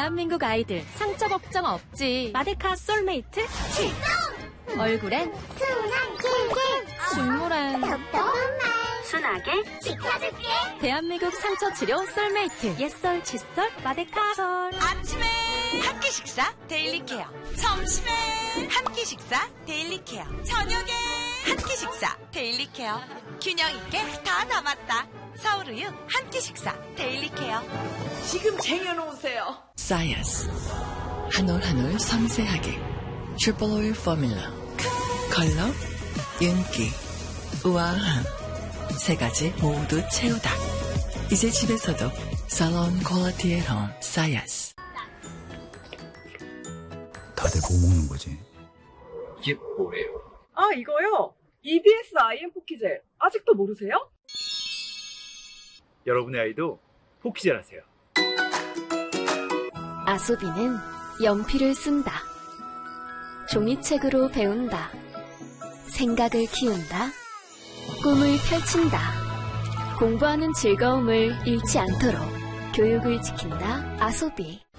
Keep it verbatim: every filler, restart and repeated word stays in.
대한민국 아이들 상처 걱정 없지. 마데카 솔메이트 출동! 얼굴엔 순한 길게 중물엔 똑똑한 말 순하게 지켜줄게. 대한민국 상처 치료 솔메이트. 옛설 칫솔 마데카 솔. 아침에 한 끼 식사 데일리 케어, 점심에 한 끼 식사 데일리 케어, 저녁에 한 끼 식사 데일리 케어. 균형 있게 다 담았다. 서울우유 한 끼 식사 데일리 케어. 지금 쟁여놓으세요. 사이언스 한 올 한 올 섬세하게 트리플 오일 포뮬러. 컬러, 윤기, 우아함 세 가지 모두 채우다. 이제 집에서도 살론 퀄리티 앳 홈 사이언스. 다들 뭐 먹는 거지? 이게 뭐예요? 아, 이거요? 이비에스 아이엠 포키젤. 아직도 모르세요? 여러분의 아이도 포키젤 하세요. 아소비는 연필을 쓴다. 종이책으로 배운다. 생각을 키운다. 꿈을 펼친다. 공부하는 즐거움을 잃지 않도록 교육을 지킨다. 아소비.